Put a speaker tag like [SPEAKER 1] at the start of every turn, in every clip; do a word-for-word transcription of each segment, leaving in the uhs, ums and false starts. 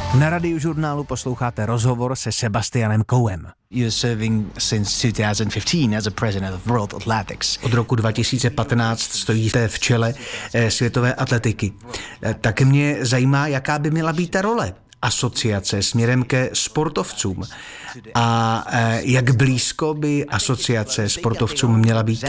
[SPEAKER 1] Na Radiožurnálu posloucháte rozhovor se Sebastianem Coenem.
[SPEAKER 2] You're serving since two thousand fifteen as a president of World Athletics.
[SPEAKER 1] Od roku dva tisíce patnáct stojíte v čele eh, světové atletiky. Eh, tak mě zajímá, jaká by měla být ta role asociace směrem ke sportovcům a eh, jak blízko by asociace sportovcům měla být.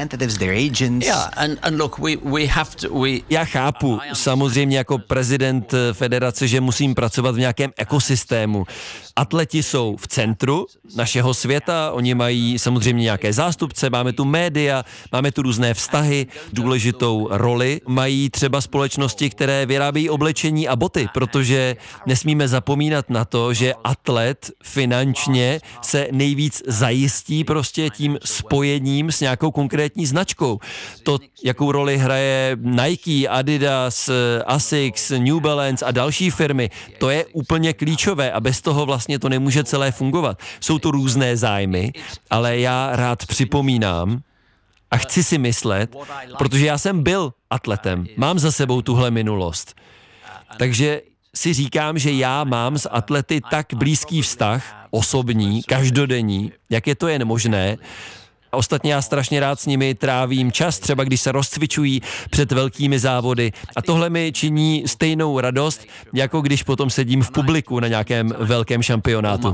[SPEAKER 3] Já chápu samozřejmě jako prezident federace, že musím pracovat v nějakém ekosystému. Atleti jsou v centru našeho světa, oni mají samozřejmě nějaké zástupce, máme tu média, máme tu různé vztahy, důležitou roli mají třeba společnosti, které vyrábějí oblečení a boty, protože nesmíme zapomínat na to, že atlet finančně se nejvíc zajistí prostě tím spojením s nějakou konkrétní značkou. To, jakou roli hraje Nike, Adidas, Asics, New Balance a další firmy, to je úplně klíčové a bez toho vlastně to nemůže celé fungovat. Jsou to různé zájmy, ale já rád připomínám a chci si myslet, protože já jsem byl atletem, mám za sebou tuhle minulost, takže si říkám, že já mám s atlety tak blízký vztah, osobní, každodenní, jak je to jen možné. Ostatně já strašně rád s nimi trávím čas, třeba když se rozcvičují před velkými závody. A tohle mi činí stejnou radost, jako když potom sedím v publiku na nějakém velkém šampionátu.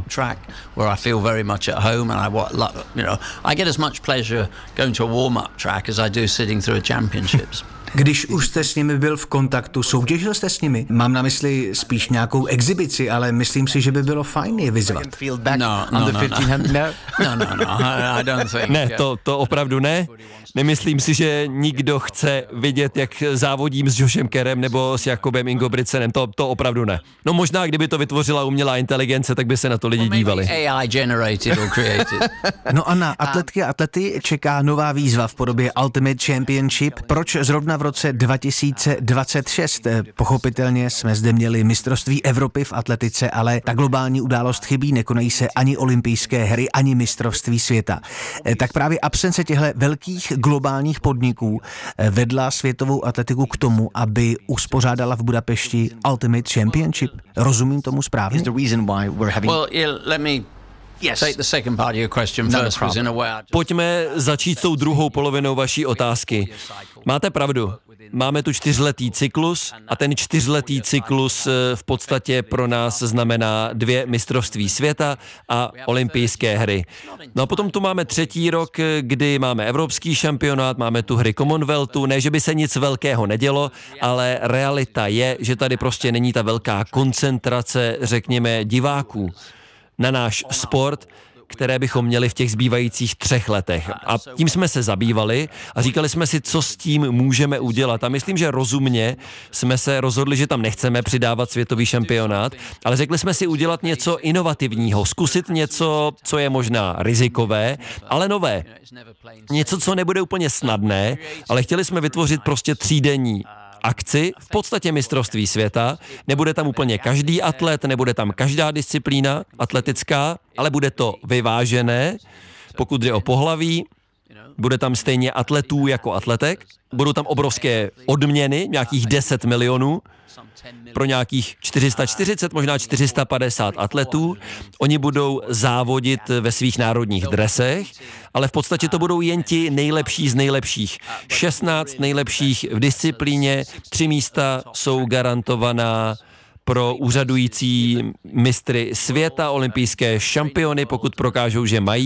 [SPEAKER 1] Když už jste s nimi byl v kontaktu, soutěžil jste s nimi? Mám na mysli spíš nějakou exibici, ale myslím si, že by bylo fajn je vyzvat.
[SPEAKER 3] No, no, no, no, no, no, I don't think. Ne, to, to opravdu ne. Nemyslím si, že nikdo chce vidět, jak závodím s Joshem Kerrem nebo s Jakobem Ingebrigtsenem. To, to opravdu ne. No možná, kdyby to vytvořila umělá inteligence, tak by se na to lidi dívali.
[SPEAKER 1] No a na atletky a atlety čeká nová výzva v podobě Ultimate Championship. Proč zrovna v roce dva tisíce dvacet šest? Pochopitelně jsme zde měli mistrovství Evropy v atletice, ale ta globální událost chybí, nekonají se ani olympijské hry, ani mistrovství světa. Tak právě absence těchto velkých globálních podniků vedla světovou atletiku k tomu, aby uspořádala v Budapešti Ultimate Championship. Rozumím tomu správně?
[SPEAKER 3] Pojďme začít s tou druhou polovinou vaší otázky. Máte pravdu. Máme tu čtyřletý cyklus a ten čtyřletý cyklus v podstatě pro nás znamená dvě mistrovství světa a olympijské hry. No a potom tu máme třetí rok, kdy máme evropský šampionát, máme tu hry Commonwealthu, ne, že by se nic velkého nedělo, ale realita je, že tady prostě není ta velká koncentrace, řekněme, diváků na náš sport, které bychom měli v těch zbývajících třech letech. A tím jsme se zabývali a říkali jsme si, co s tím můžeme udělat. A myslím, že rozumně jsme se rozhodli, že tam nechceme přidávat světový šampionát, ale řekli jsme si udělat něco inovativního, zkusit něco, co je možná rizikové, ale nové. Něco, co nebude úplně snadné, ale chtěli jsme vytvořit prostě třídenní akci, v podstatě mistrovství světa. Nebude tam úplně každý atlet, nebude tam každá disciplína atletická, ale bude to vyvážené, pokud jde o pohlaví, bude tam stejně atletů jako atletek, budou tam obrovské odměny, nějakých deset milionů, pro nějakých čtyři sta čtyřicet, možná čtyři sta padesát atletů. Oni budou závodit ve svých národních dresech, ale v podstatě to budou jen ti nejlepší z nejlepších. šestnáct nejlepších v disciplíně, tři místa jsou garantovaná pro úřadující mistry světa, olympijské šampiony, pokud prokážou, že mají